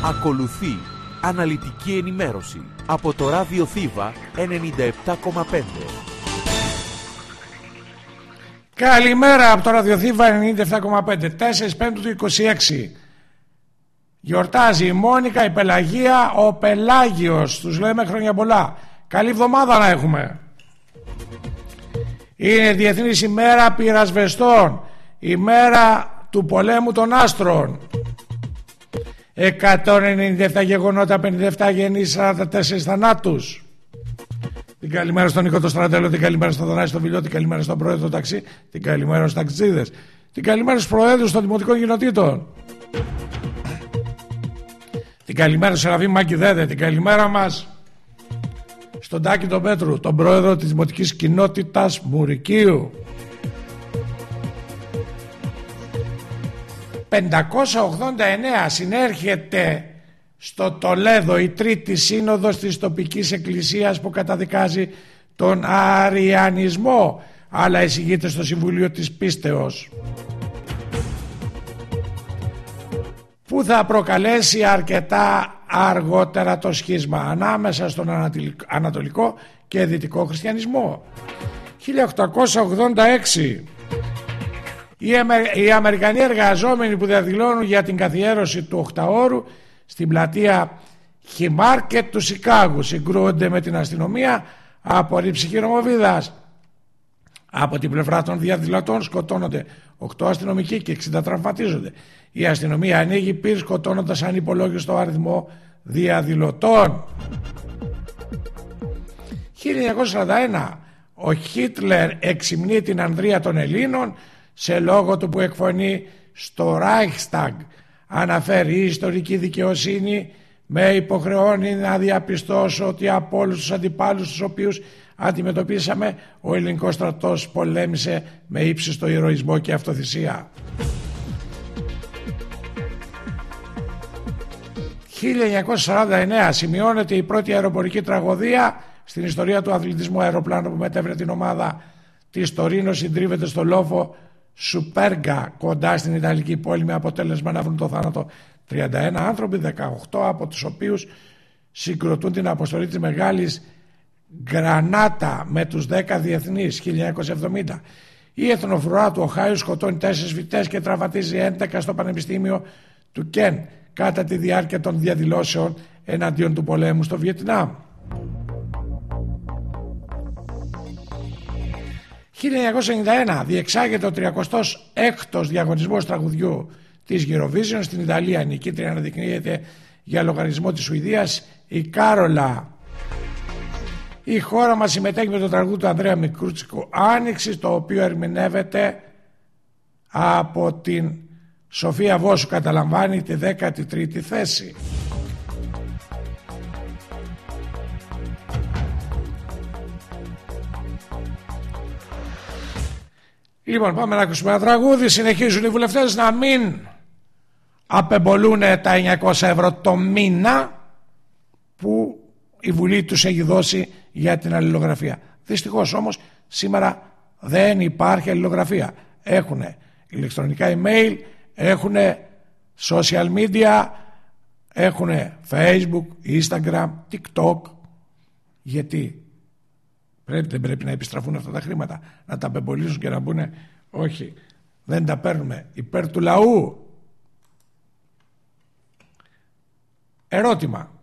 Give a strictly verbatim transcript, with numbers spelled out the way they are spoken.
Ακολουθεί αναλυτική ενημέρωση από το Ράδιο Θήβα ενενήντα επτά κόμμα πέντε. Καλημέρα από το Ράδιο Θήβα ενενήντα επτά κόμμα πέντε. τέσσερις Πέμπτου του είκοσι έξι. Γιορτάζει η Μόνικα, η Πελαγία, ο Πελάγιος. Τους λέμε χρόνια πολλά. Καλή εβδομάδα να έχουμε. Είναι Διεθνής ημέρα πυρασβεστών, ημέρα του πολέμου των άστρων. εκατόν ενενήντα επτά γεγονότα, πενήντα επτά γεννήσεις, σαράντα τέσσερα θανάτους. Την καλημέρα στον Νίκο τον Στρατέλο, την καλημέρα στον Θανάση τον Βιλιό, την καλημέρα στον Πρόεδρο του Ταξί, την καλημέρα στους ταξιτζίδες, την καλημέρα στους Προέδρους των Δημοτικών Κοινοτήτων, την καλημέρα στον Σεραφείμ Μάκη Δέδε, την καλημέρα μας στον Τάκη τον Πέτρου, τον Πρόεδρο της Δημοτικής Κοινότητας Μουρικίου. πεντακόσια ογδόντα εννέα συνέρχεται στο Τολέδο η τρίτη σύνοδος της τοπικής εκκλησίας που καταδικάζει τον αριανισμό, αλλά εισηγείται στο Συμβουλίο της Πίστεως, που θα προκαλέσει αρκετά αργότερα το σχίσμα ανάμεσα στον ανατολικό και δυτικό χριστιανισμό. χίλια οκτακόσια ογδόντα έξι Οι, Αμε... οι Αμερικανοί εργαζόμενοι που διαδηλώνουν για την καθιέρωση του οκταώρου στην πλατεία Χιμάρκετ του Σικάγου συγκρούονται με την αστυνομία από ρήψη χειρομοβίδας. Από την πλευρά των διαδηλωτών σκοτώνονται οκτώ αστυνομικοί και εξήντα τραυματίζονται. Η αστυνομία ανοίγει πυρ σκοτώνοντας ανυπολόγιστο αριθμό διαδηλωτών. χίλια εννιακόσια σαράντα ένα Ο Χίτλερ εξυμνεί την ανδρεία των Ελλήνων σε λόγο του που εκφωνεί στο Reichstag. Αναφέρει η ιστορική δικαιοσύνη με υποχρεώνει να διαπιστώσω ότι από όλους τους αντιπάλους τους οποίους αντιμετωπίσαμε ο ελληνικός στρατός πολέμησε με ύψιστο ηρωισμό και αυτοθυσία. χίλια εννιακόσια σαράντα εννέα σημειώνεται η πρώτη αεροπορική τραγωδία στην ιστορία του αθλητισμού. Αεροπλάνο που μετέφερε την ομάδα της Τωρίνο συντρίβεται στο λόφο Σουπέργα κοντά στην Ιταλική πόλη με αποτέλεσμα να βρουν το θάνατο τριάντα ένα άνθρωποι, δεκαοκτώ από τους οποίους συγκροτούν την αποστολή της Μεγάλης Γκρανάτα με τους δέκα διεθνείς. χίλια εννιακόσια εβδομήντα Η εθνοφρουρά του Οχάιου σκοτώνει τέσσερις φοιτητές και τραυματίζει έντεκα στο Πανεπιστήμιο του Κεν κατά τη διάρκεια των διαδηλώσεων εναντίον του πολέμου στο Βιετνάμ. χίλια εννιακόσια ενενήντα ένα διεξάγεται ο τριακοστός έκτος διαγωνισμός τραγουδιού της Eurovision στην Ιταλία. Η νικήτρια αναδεικνύεται για λογαριασμό της Σουηδίας, η Κάρολα. Η χώρα μας συμμετέχει με το τραγούδι του Ανδρέα Μικρούτσικου Άνοιξη, το οποίο ερμηνεύεται από την Σοφία Βόσου, καταλαμβάνει τη δέκατη τρίτη θέση. Λοιπόν, πάμε να ακούσουμε ένα τραγούδι. Συνεχίζουν οι βουλευτές να μην απεμπολούν τα εννιακόσια ευρώ το μήνα που η Βουλή τους έχει δώσει για την αλληλογραφία. Δυστυχώς όμως σήμερα δεν υπάρχει αλληλογραφία. Έχουν ηλεκτρονικά email, έχουν social media, έχουν Facebook, Instagram, TikTok. Γιατί πρέπει, δεν πρέπει να επιστραφούν αυτά τα χρήματα, να τα απεμπολίσουν και να πούνε όχι, δεν τα παίρνουμε, υπέρ του λαού. Ερώτημα: